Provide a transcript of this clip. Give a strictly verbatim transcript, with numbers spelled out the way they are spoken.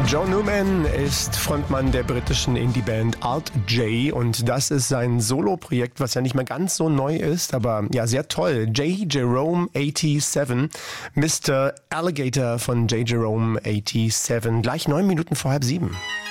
Joe Newman ist Frontmann der britischen Indie-Band Alt J und das ist sein Solo-Projekt, was ja nicht mehr ganz so neu ist, aber ja sehr toll. J. Jerome siebenundachtzig, Mister Alligator von J. Jerome siebenundachtzig, gleich neun Minuten vor halb sieben.